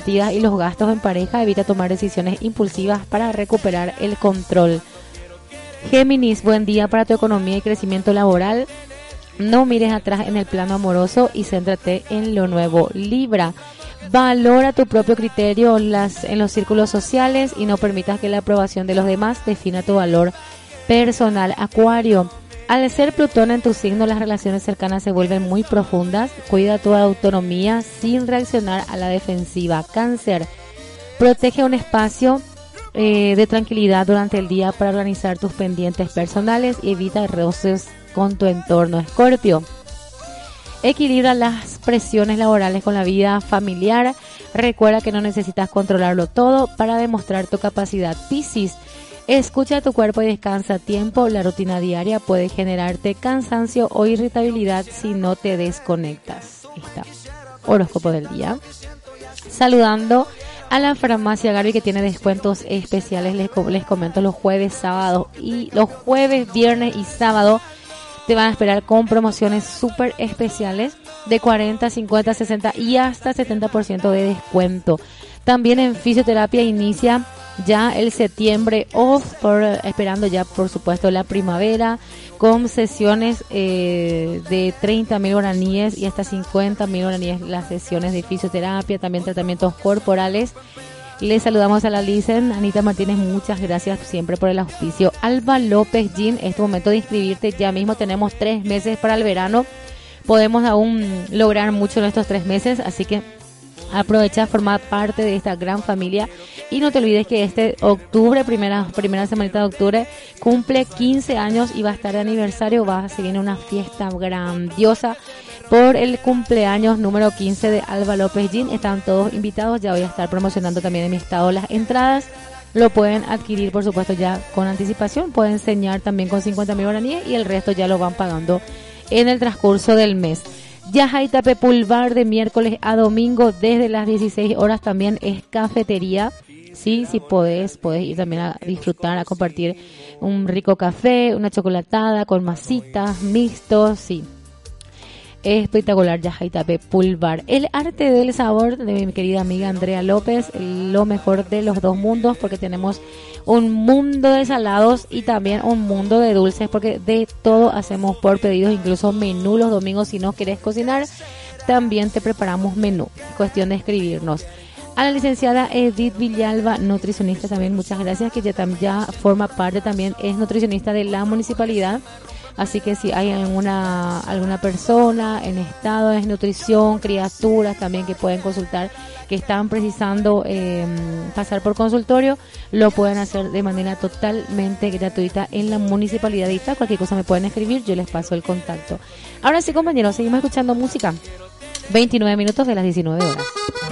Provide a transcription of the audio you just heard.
compartidas y los gastos en pareja. Evita tomar decisiones impulsivas para recuperar el control. Géminis, buen día para tu economía y crecimiento laboral. No mires atrás en el plano amoroso y céntrate en lo nuevo. Libra, valora tu propio criterio en los círculos sociales y no permitas que la aprobación de los demás defina tu valor personal. Acuario, al ser Plutón en tu signo, las relaciones cercanas se vuelven muy profundas. Cuida tu autonomía sin reaccionar a la defensiva. Cáncer, protege un espacio de tranquilidad durante el día para organizar tus pendientes personales y evita roces con tu entorno. Escorpio, equilibra las presiones laborales con la vida familiar. Recuerda que no necesitas controlarlo todo para demostrar tu capacidad. Piscis, escucha tu cuerpo y descansa a tiempo. La rutina diaria puede generarte cansancio o irritabilidad si no te desconectas. Está horóscopo del día. Saludando a la farmacia Garbi, que tiene descuentos especiales. Les comento, los jueves, sábados y los jueves, viernes y sábado te van a esperar con promociones súper especiales de 40, 50, 60 y hasta 70% de descuento. También en fisioterapia inicia ya el septiembre off, esperando ya por supuesto la primavera, con sesiones de 30.000 guaraníes y hasta 50.000 guaraníes las sesiones de fisioterapia, también tratamientos corporales. Les saludamos a la Licen Anita Martínez, muchas gracias siempre por el auspicio. Alba López Jean, es tu momento de inscribirte ya mismo, tenemos 3 meses para el verano, podemos aún lograr mucho en estos 3 meses, así que aprovecha, formar parte de esta gran familia y no te olvides que este octubre, primera semanita de octubre, cumple 15 años y va a estar de aniversario. Se viene una fiesta grandiosa por el cumpleaños número 15 de Alba López Jean. Están todos invitados, ya voy a estar promocionando también en mi estado las entradas. Lo pueden adquirir por supuesto ya con anticipación, pueden enseñar también con 50.000 guaraníes y el resto ya lo van pagando en el transcurso del mes. Yaja Itape Pulvar, de miércoles a domingo desde las 16 horas también es cafetería. Sí, si podés ir también a disfrutar, a compartir un rico café, una chocolatada con masitas, mixtos, sí. Espectacular, Yaja Itape Pulvar. El arte del sabor de mi querida amiga Andrea López, lo mejor de los dos mundos, porque tenemos un mundo de salados y también un mundo de dulces, porque de todo hacemos por pedidos, incluso menú los domingos. Si no quieres cocinar, también te preparamos menú, cuestión de escribirnos. A la licenciada Edith Villalba, nutricionista también, muchas gracias, que ya forma parte también, es nutricionista de la municipalidad. Así que si hay alguna persona en estado de nutrición, criaturas también que pueden consultar, que están precisando pasar por consultorio, lo pueden hacer de manera totalmente gratuita en la municipalidad de Itá. Cualquier cosa me pueden escribir, yo les paso el contacto. Ahora sí, compañeros, seguimos escuchando música. 29 minutos de las 19 horas.